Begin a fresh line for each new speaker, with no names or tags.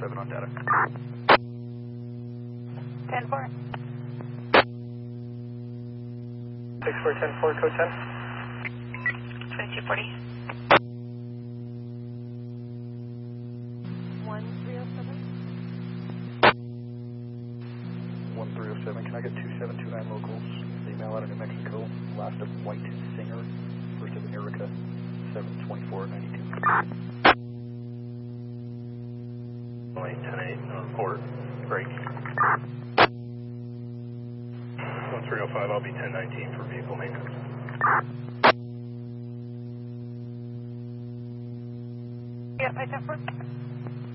7 on data.
10-4.
6410-4, code 10.
2240. 1307.
1307, can I get 2729 locals? Email out of New Mexico, last of White Singer, first of Erica, 72492.
Only 10-8, report, break. 1305, I'll be 1019 for vehicle maintenance.
Yep, I 10-4.